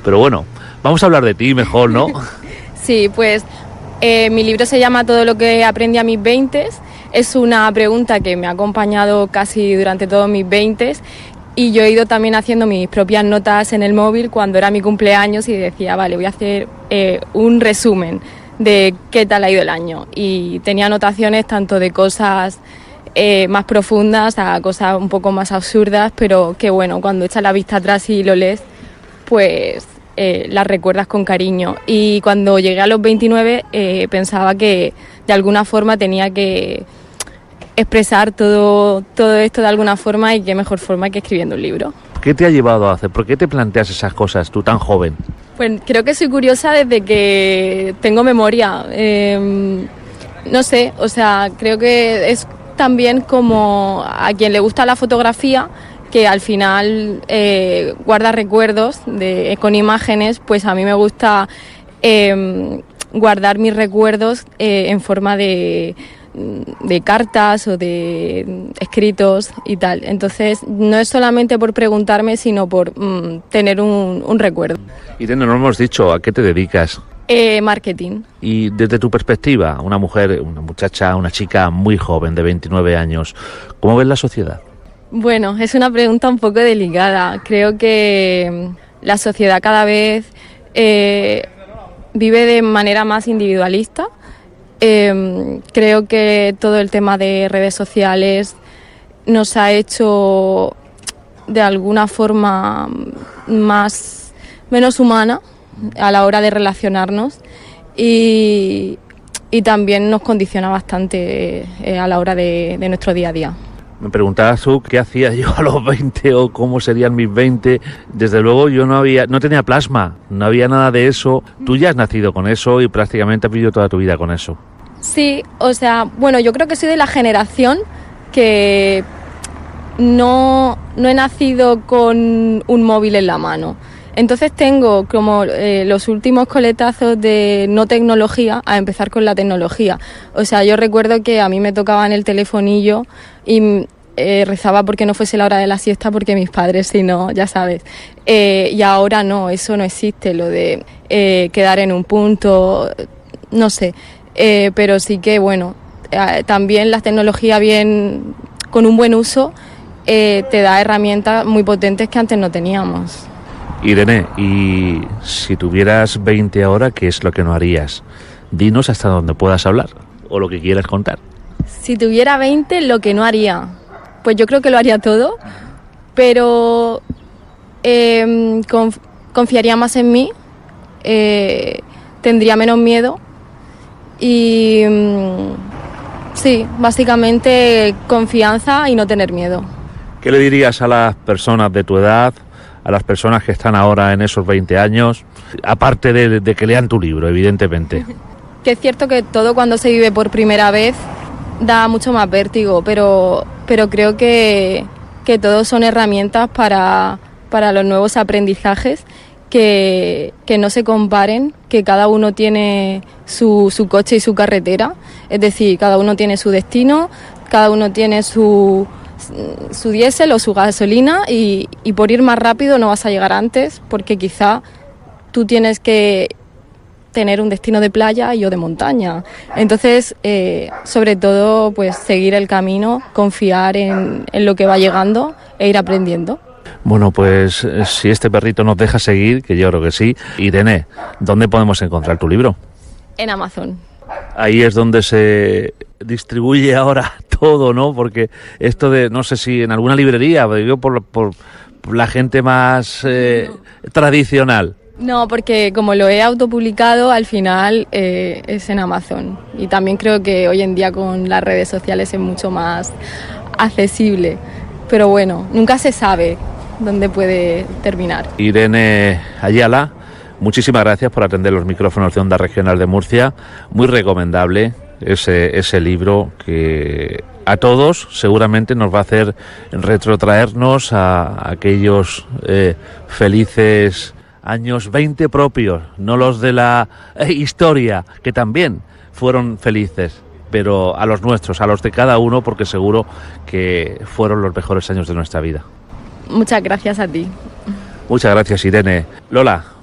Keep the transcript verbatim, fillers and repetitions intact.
Pero bueno, vamos a hablar de ti mejor, ¿no? Sí, pues eh, mi libro se llama Todo lo que aprendí a mis veintes. Es una pregunta que me ha acompañado casi durante todos mis veintes y yo he ido también haciendo mis propias notas en el móvil cuando era mi cumpleaños y decía, vale, voy a hacer eh, un resumen de qué tal ha ido el año. Y tenía anotaciones tanto de cosas eh, más profundas a cosas un poco más absurdas, pero que bueno, cuando echas la vista atrás y lo lees, pues eh, las recuerdas con cariño. Y cuando llegué a los veintinueve eh, pensaba que de alguna forma tenía que expresar todo, todo esto de alguna forma, y qué mejor forma que escribiendo un libro. ¿Qué te ha llevado a hacer? ¿Por qué te planteas esas cosas tú tan joven? Pues creo que soy curiosa desde que tengo memoria. Eh, no sé, o sea, creo que es también como a quien le gusta la fotografía, que al final eh, guarda recuerdos de, con imágenes, pues a mí me gusta eh, guardar mis recuerdos eh, en forma de, de cartas o de escritos y tal. Entonces no es solamente por preguntarme, sino por mm, tener un, un recuerdo. Irene, no hemos dicho a qué te dedicas. Eh, marketing. Y desde tu perspectiva, una mujer, una muchacha, una chica muy joven de veintinueve años, ¿cómo ves la sociedad? Bueno, es una pregunta un poco delicada. Creo que la sociedad cada vez eh, vive de manera más individualista. Eh, creo que todo el tema de redes sociales nos ha hecho de alguna forma más menos humana a la hora de relacionarnos y, y también nos condiciona bastante eh, a la hora de, de nuestro día a día. Me preguntabas tú qué hacía yo a los veinte o cómo serían mis veinte. Desde luego yo no había, no tenía plasma, no había nada de eso. Tú ya has nacido con eso y prácticamente has vivido toda tu vida con eso. Sí, o sea, bueno, yo creo que soy de la generación que no, no he nacido con un móvil en la mano. Entonces tengo como eh, los últimos coletazos de no tecnología a empezar con la tecnología. O sea, yo recuerdo que a mí me tocaban el telefonillo y eh, rezaba porque no fuese la hora de la siesta, porque mis padres, si no, ya sabes. Eh, y ahora no, eso no existe, lo de eh, quedar en un punto, no sé. Eh, pero sí que, bueno, eh, también la tecnología bien, con un buen uso eh, te da herramientas muy potentes que antes no teníamos. Irene, y si tuvieras veinte ahora, ¿qué es lo que no harías? Dinos hasta donde puedas hablar o lo que quieras contar. Si tuviera veinte, lo que no haría, pues yo creo que lo haría todo, pero eh, conf- confiaría más en mí, eh, tendría menos miedo y mm, sí, básicamente confianza y no tener miedo. ¿Qué le dirías a las personas de tu edad, a las personas que están ahora en esos veinte años, aparte de, de que lean tu libro, evidentemente? Que es cierto que todo cuando se vive por primera vez da mucho más vértigo, pero, pero creo que, que todos son herramientas para, para los nuevos aprendizajes, que, que no se comparen, que cada uno tiene su, su coche y su carretera, es decir, cada uno tiene su destino, cada uno tiene su... su diésel o su gasolina y, y por ir más rápido no vas a llegar antes, porque quizá tú tienes que tener un destino de playa y yo de montaña. Entonces, eh, sobre todo, pues seguir el camino, confiar en, en lo que va llegando e ir aprendiendo. Bueno, pues si este perrito nos deja seguir, que yo creo que sí. Irene, ¿dónde podemos encontrar tu libro? En Amazon. Ahí es donde se distribuye ahora todo, ¿no? Porque esto de, no sé si en alguna librería, yo por, por, por la gente más eh, tradicional. No, porque como lo he autopublicado, al final eh, es en Amazon. Y también creo que hoy en día con las redes sociales es mucho más accesible. Pero bueno, nunca se sabe dónde puede terminar. Irene Ayala, muchísimas gracias por atender los micrófonos de Onda Regional de Murcia. Muy recomendable ese, ese libro que a todos seguramente nos va a hacer retrotraernos a aquellos eh, felices años veinte propios, no los de la eh, historia, que también fueron felices, pero a los nuestros, a los de cada uno, porque seguro que fueron los mejores años de nuestra vida. Muchas gracias a ti. Muchas gracias, Irene. Lola.